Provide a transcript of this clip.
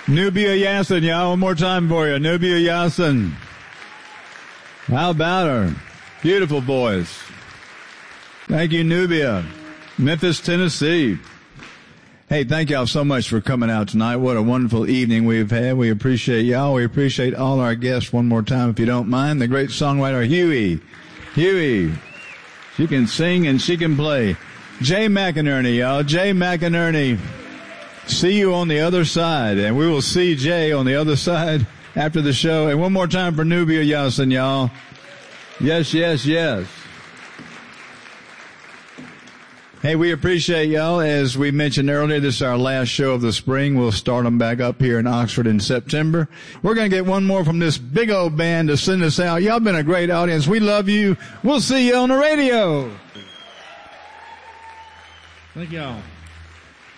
Nubia Yassin, y'all. One more time for you. Nubia Yassin. How about her? Beautiful voice. Thank you, Nubia. Memphis, Tennessee. Hey, thank y'all so much for coming out tonight. What a wonderful evening we've had. We appreciate y'all. We appreciate all our guests one more time, if you don't mind. The great songwriter, Huey. She can sing and she can play. Jay McInerney, y'all. Jay McInerney. See you on the other side. And we will see Jay on the other side after the show. And one more time for Nubia Yassin, y'all. Yes, yes, yes. Hey, we appreciate y'all. As we mentioned earlier, this is our last show of the spring. We'll start them back up here in Oxford in September. We're going to get one more from this big old band to send us out. Y'all been a great audience. We love you. We'll see you on the radio. Thank y'all.